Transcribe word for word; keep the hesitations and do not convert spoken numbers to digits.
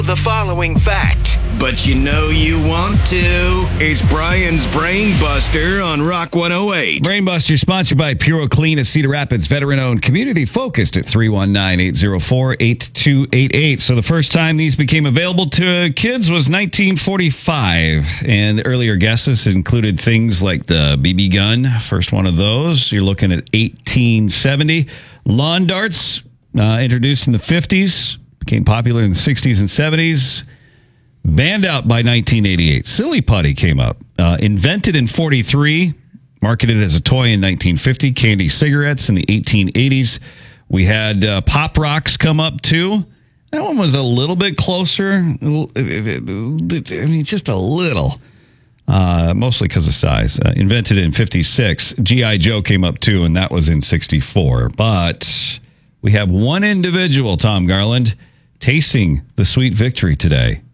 the following fact, but you know you want to. It's Brian's Brain Buster on Rock one oh eight. Brain Buster sponsored by Puro Clean at Cedar Rapids, veteran-owned, community-focused at three one nine, eight zero four, eight two eight eight. So the first time these became available to kids was nineteen forty-five. And the earlier guesses included things like the B B gun, first one of those. You're looking at eighteen seventy. Lawn darts, uh, introduced in the fifties. Became popular in the sixties and seventies. Banned out by nineteen eighty-eight. Silly putty came up. Uh, invented in forty-three. Marketed as a toy in nineteen fifty. Candy cigarettes in the eighteen eighties. We had uh, Pop Rocks come up too. That one was a little bit closer. I mean, just a little. Uh, mostly because of size. Uh, invented in fifty-six. G I. Joe came up too, and that was in sixty-four. But we have one individual, Tom Garland, tasting the sweet victory today.